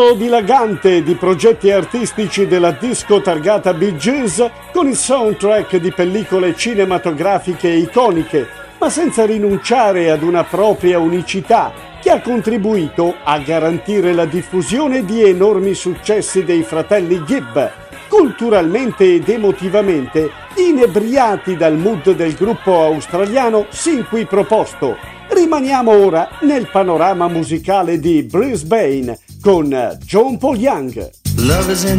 Dilagante di progetti artistici della disco targata Bee Gees con il soundtrack di pellicole cinematografiche iconiche, ma senza rinunciare ad una propria unicità che ha contribuito a garantire la diffusione di enormi successi dei fratelli Gibb, culturalmente ed emotivamente inebriati dal mood del gruppo australiano sin qui proposto. Rimaniamo ora nel panorama musicale di Brisbane con John Paul Young. Love is in